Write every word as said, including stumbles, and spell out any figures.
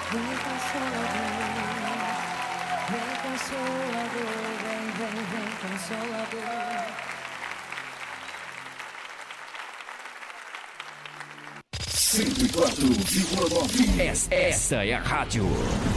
Vem consolador, vem consolador, vem, vem, vem consolador. cento e quatro vírgula nove. Essa é a rádio